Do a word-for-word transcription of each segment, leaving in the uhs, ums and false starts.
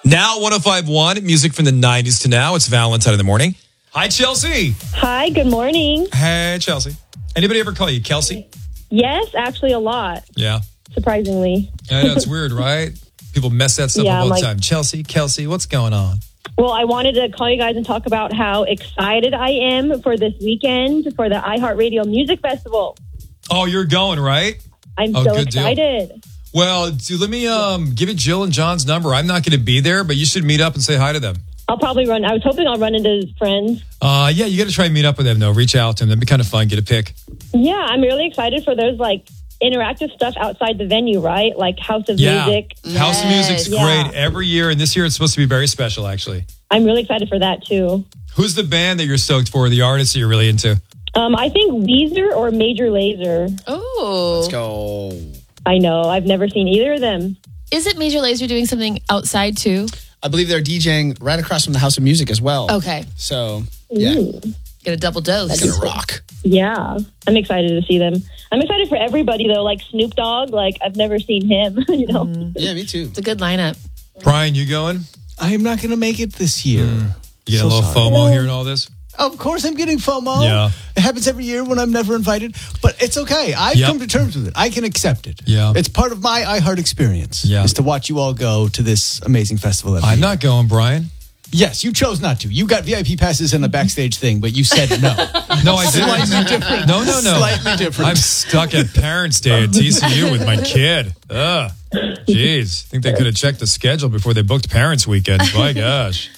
Now one oh five point one, music from the nineties to now. It's Valentine in the morning. Hi, Chelsea. Hi, good morning. Hey, Chelsea. Anybody ever call you Kelsey? Yes, actually a lot, Yeah. surprisingly. I know, it's weird, right? People mess that stuff Yeah, up all like- the time. Chelsea, Kelsey, what's going on? Well, I wanted to call you guys and talk about how excited I am for this weekend for the iHeartRadio Music Festival. Oh, you're going, right? I'm Oh, so good deal. excited. Well, dude, let me um, give it Jill and John's number. I'm not going to be there, but you should meet up and say hi to them. I'll probably run. I was hoping I'll run into his friends. Uh, yeah, you got to try and meet up with them, though. Reach out to them. That'd be kind of fun. Get a pic. Yeah, I'm really excited for those like interactive stuff outside the venue, right? Like House of Yeah. Music. House of Music's Yeah. great every year, and this year it's supposed to be very special, actually. I'm really excited for that too. Who's the band that you're stoked for, the artist that you're really into? Um, I think Weezer or Major Lazer. Oh. Let's go. I know. I've never seen either of them. Is it Major Lazer doing something outside too? I believe they're DJing right across from the House of Music as well. Okay. So, yeah, Ooh. Get a double dose. it's going to rock. Yeah, I'm excited to see them. I'm excited for everybody though, like Snoop Dogg. Like I've never seen him. You know. Mm. Yeah, me too. It's a good lineup. Brian, you going? I am not going to make it this year. You get So a little sorry. FOMO here and all this? Of course, I'm getting FOMO. Yeah. It happens every year when I'm never invited, but it's okay. I've Yep. come to terms with it. I can accept it. Yeah. It's part of my iHeart experience. Yeah. Is to watch you all go to this amazing festival. every I'm year. not going, Brian. Yes, you chose not to. You got V I P passes in the backstage thing, but you said no. No, I didn't. Slightly different. No, no, no. Slightly different. I'm stuck at Parents' Day at T C U with my kid. Ugh. Jeez. I think they could have checked the schedule before they booked Parents' Weekend. My gosh.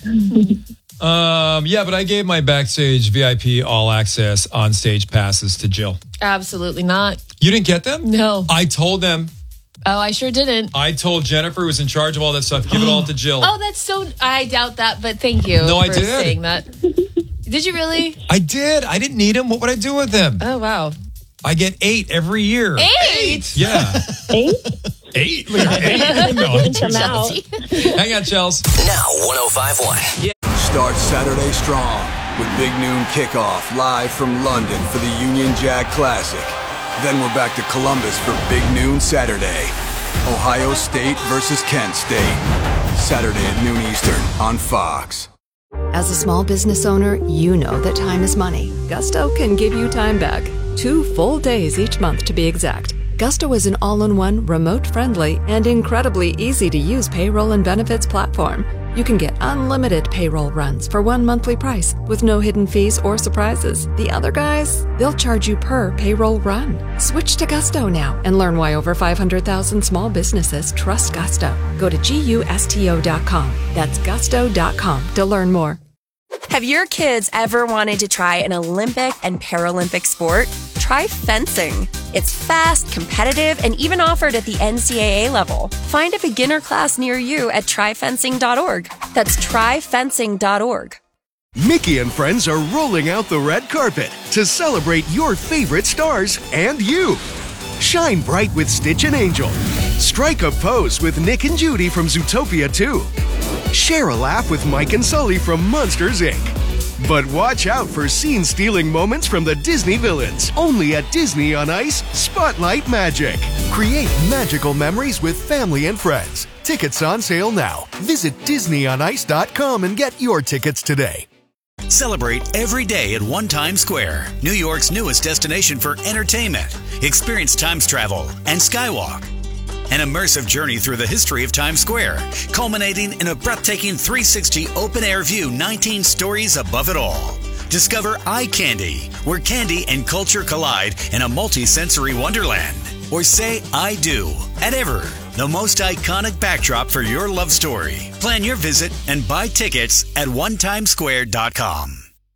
Um, yeah, but I gave my backstage V I P all access on stage passes to Jill. Absolutely not. You didn't get them? No. I told them. Oh, I sure didn't. I told Jennifer, who was in charge of all that stuff, give it all to Jill. Oh, that's so. I doubt that, but thank you No, I for did. saying that. Did you really? I did. I didn't need them. What would I do with them? Oh, wow. I get eight every year. Eight? Yeah. Eight? Eight? Look at eight. No, I'm Giving some just- out. Hang on, Chels. Now one oh five point one. Start Saturday strong with Big Noon Kickoff live from London for the Union Jack Classic. Then we're back to Columbus for Big Noon Saturday. Ohio State versus Kent State. Saturday at noon Eastern on Fox. As a small business owner, you know that time is money. Gusto can give you time back. Two full days each month to be exact. Gusto is an all-in-one, remote-friendly, and incredibly easy-to-use payroll and benefits platform. You can get unlimited payroll runs for one monthly price with no hidden fees or surprises. The other guys, they'll charge you per payroll run. Switch to Gusto now and learn why over five hundred thousand small businesses trust Gusto. Go to gusto dot com. That's gusto dot com to learn more. Have your kids ever wanted to try an Olympic and Paralympic sport? Try fencing. It's fast, competitive, and even offered at the N C double A level. Find a beginner class near you at try fencing dot org. That's try fencing dot org. Mickey and friends are rolling out the red carpet to celebrate your favorite stars and you. Shine bright with Stitch and Angel. Strike a pose with Nick and Judy from Zootopia two. Share a laugh with Mike and Sully from Monsters, Incorporated. But watch out for scene-stealing moments from the Disney villains. Only at Disney on Ice Spotlight Magic. Create magical memories with family and friends. Tickets on sale now. Visit disney on ice dot com and get your tickets today. Celebrate every day at One Times Square, New York's newest destination for entertainment. Experience Times travel and Skywalk. An immersive journey through the history of Times Square, culminating in a breathtaking three sixty open-air view, nineteen stories above it all. Discover Eye Candy, where candy and culture collide in a multi-sensory wonderland. Or say I do at Ever, the most iconic backdrop for your love story. Plan your visit and buy tickets at one times square dot com.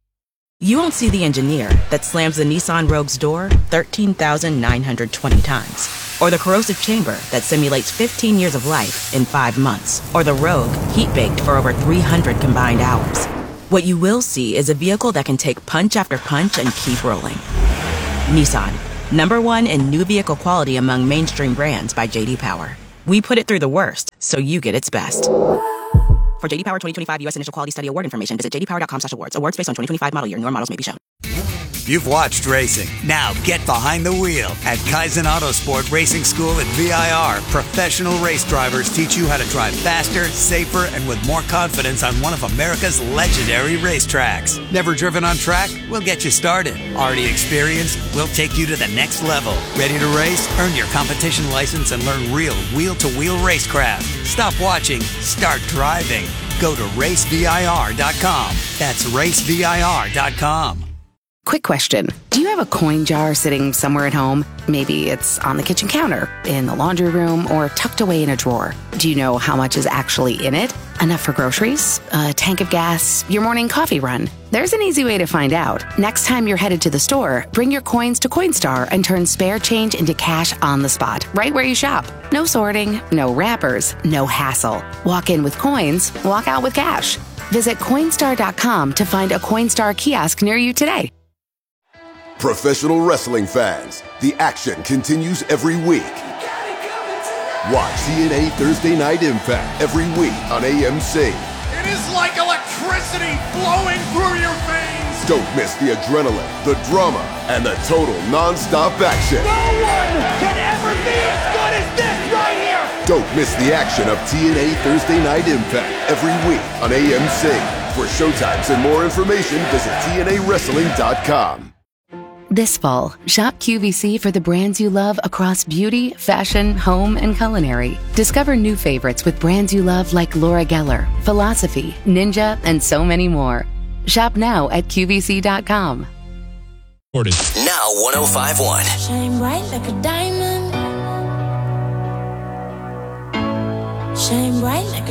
You won't see the engineer that slams the Nissan Rogue's door thirteen thousand nine hundred twenty times. Or the corrosive chamber that simulates fifteen years of life in five months. Or the Rogue heat-baked for over three hundred combined hours. What you will see is a vehicle that can take punch after punch and keep rolling. Nissan, number one in new vehicle quality among mainstream brands by J D Power. We put it through the worst, so you get its best. For J D Power twenty twenty-five U S Initial Quality Study Award information, visit j d power dot com slash awards. Awards based on twenty twenty-five model year. Newer models may be shown. You've watched racing. Now get behind the wheel. At Kaizen Autosport Racing School at V I R, professional race drivers teach you how to drive faster, safer, and with more confidence on one of America's legendary racetracks. Never driven on track? We'll get you started. Already experienced? We'll take you to the next level. Ready to race? Earn your competition license and learn real wheel-to-wheel racecraft. Stop watching. Start driving. Go to race V I R dot com. That's race V I R dot com. Quick question. Do you have a coin jar sitting somewhere at home? Maybe it's on the kitchen counter, in the laundry room, or tucked away in a drawer. Do you know how much is actually in it? Enough for groceries? A tank of gas? Your morning coffee run? There's an easy way to find out. Next time you're headed to the store, bring your coins to Coinstar and turn spare change into cash on the spot, right where you shop. No sorting, no wrappers, no hassle. Walk in with coins, walk out with cash. Visit Coinstar dot com to find a Coinstar kiosk near you today. Professional wrestling fans, the action continues every week. Watch T N A Thursday Night Impact every week on A M C. It is like electricity flowing through your veins. Don't miss the adrenaline, the drama, and the total non-stop action. No one can ever be as good as this right here. Don't miss the action of T N A Thursday Night Impact every week on A M C. For showtimes and more information, visit T N A wrestling dot com. This fall, shop Q V C for the brands you love across beauty, fashion, home, and culinary. Discover new favorites with brands you love like Laura Geller, Philosophy, Ninja, and so many more. Shop now at Q V C dot com. Now one oh five point one. Shine bright like a diamond. Shine bright like a